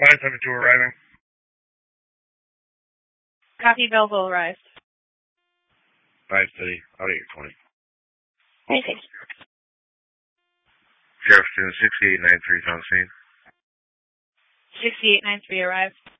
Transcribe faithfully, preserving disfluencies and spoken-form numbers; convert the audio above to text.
five seven two arriving. Copy, Belleville arrived. five City, out eight twenty. Okay, thanks. Jefferson sixty-eight ninety-three, on scene. sixty-eight ninety-three arrived.